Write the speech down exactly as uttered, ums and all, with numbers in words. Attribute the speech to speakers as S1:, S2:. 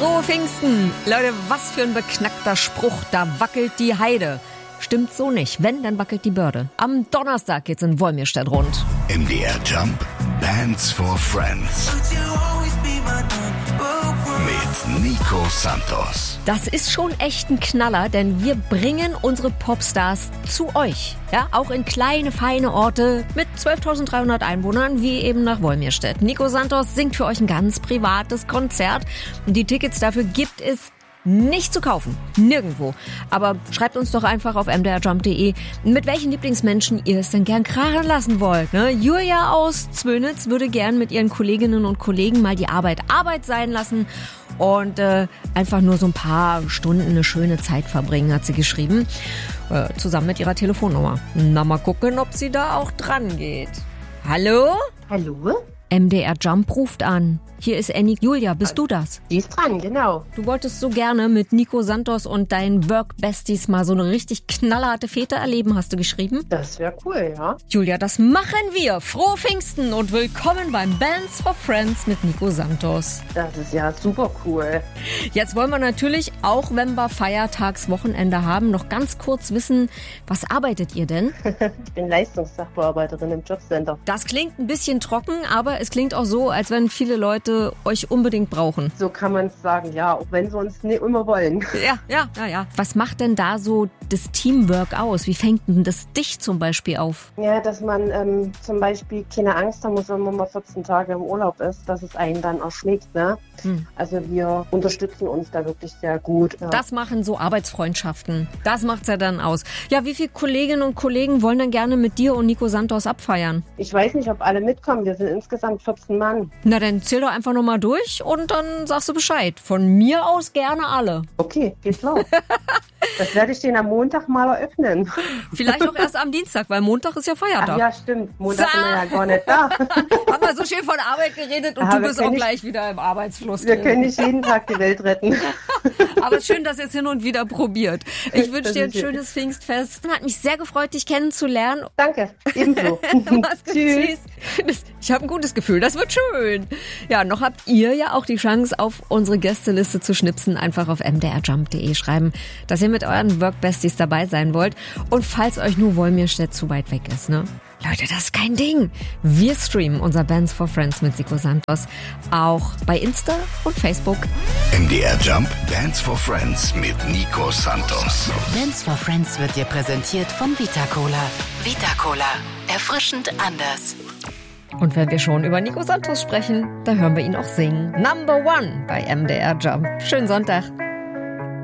S1: Frohe Pfingsten! Leute, was für ein beknackter Spruch, da wackelt die Heide. Stimmt so nicht. Wenn, dann wackelt die Börde. Am Donnerstag geht's in Wolmirstedt rund.
S2: M D R Jump, Bands for Friends. Mit Nico Santos.
S1: Das ist schon echt ein Knaller, denn wir bringen unsere Popstars zu euch. Ja, auch in kleine, feine Orte mit zwölftausenddreihundert Einwohnern, wie eben nach Wolmirstedt. Nico Santos singt für euch ein ganz privates Konzert. Und die Tickets dafür gibt es nicht zu kaufen. Nirgendwo. Aber schreibt uns doch einfach auf m d r jump punkt d e, mit welchen Lieblingsmenschen ihr es denn gern krachen lassen wollt. Ne? Julia aus Zwönitz würde gern mit ihren Kolleginnen und Kollegen mal die Arbeit Arbeit sein lassen und äh, einfach nur so ein paar Stunden eine schöne Zeit verbringen, hat sie geschrieben. Äh, zusammen mit ihrer Telefonnummer. Na, mal gucken, ob sie da auch dran geht. Hallo?
S3: Hallo?
S1: M D R Jump ruft an. Hier ist Annie. Julia, bist du das?
S3: Die ist dran, genau.
S1: Du wolltest so gerne mit Nico Santos und deinen Work-Besties mal so eine richtig knallharte Fete erleben, hast du geschrieben?
S3: Das wäre cool, ja.
S1: Julia, das machen wir. Frohe Pfingsten und willkommen beim Bands for Friends mit Nico Santos.
S3: Das ist ja super cool.
S1: Jetzt wollen wir natürlich, auch wenn wir Feiertagswochenende haben, noch ganz kurz wissen, was arbeitet ihr denn?
S3: Ich bin Leistungssachbearbeiterin im Jobcenter.
S1: Das klingt ein bisschen trocken, aber es klingt auch so, als wenn viele Leute euch unbedingt brauchen.
S3: So kann man es sagen, ja, auch wenn sie uns nicht immer wollen.
S1: Ja, ja, ja, ja. Was macht denn da so das Teamwork aus? Wie fängt denn das dich zum Beispiel auf?
S3: Ja, dass man ähm, zum Beispiel keine Angst haben muss, wenn man mal vierzehn Tage im Urlaub ist, dass es einen dann erschlägt, ne? Hm. Also wir unterstützen uns da wirklich sehr gut. Ja.
S1: Das machen so Arbeitsfreundschaften. Das macht's ja dann aus. Ja, wie viele Kolleginnen und Kollegen wollen denn gerne mit dir und Nico Santos abfeiern?
S3: Ich weiß nicht, ob alle mitkommen. Wir sind insgesamt vierzehn Mann.
S1: Na, dann zähl doch einfach nochmal durch und dann sagst du Bescheid. Von mir aus gerne alle.
S3: Okay, geht's los. Das werde ich den am Montag mal eröffnen.
S1: Vielleicht auch erst am Dienstag, weil Montag ist ja Feiertag.
S3: Ach ja, stimmt. Montag sind wir ja gar nicht da.
S1: Haben wir so schön von Arbeit geredet und
S3: Aber
S1: du bist auch
S3: nicht,
S1: gleich wieder im Arbeitsfluss.
S3: Wir
S1: drin.
S3: können nicht jeden Tag die Welt retten.
S1: Aber schön, dass ihr es hin und wieder probiert. Ich wünsche dir ein schönes Pfingstfest. Hat mich sehr gefreut, dich kennenzulernen.
S3: Danke, ebenso.
S1: Mach's gut, tschüss. Ich habe ein gutes Gefühl, das wird schön. Ja, noch habt ihr ja auch die Chance, auf unsere Gästeliste zu schnipsen. Einfach auf m d r jump punkt d e schreiben, dass ihr mit euren Work-Besties dabei sein wollt. Und falls euch nur Wolmirstedt zu weit weg ist, ne? Leute, das ist kein Ding. Wir streamen unser Bands for Friends mit Nico Santos auch bei Insta und Facebook.
S2: M D R Jump, Bands for Friends mit Nico Santos.
S4: Bands for Friends wird dir präsentiert von Vita Cola. Vita Cola. Erfrischend anders.
S1: Und wenn wir schon über Nico Santos sprechen, da hören wir ihn auch singen. Number One bei M D R Jump. Schönen Sonntag.